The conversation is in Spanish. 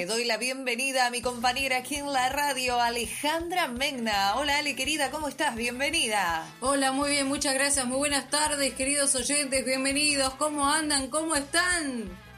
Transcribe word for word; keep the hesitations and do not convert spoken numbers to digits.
Le doy la bienvenida a mi compañera aquí en la radio, Alejandra Megna. Hola Ale, querida, ¿cómo estás? Bienvenida. Hola, muy bien, muchas gracias. Muy buenas tardes, queridos oyentes, bienvenidos. ¿Cómo andan? ¿Cómo están?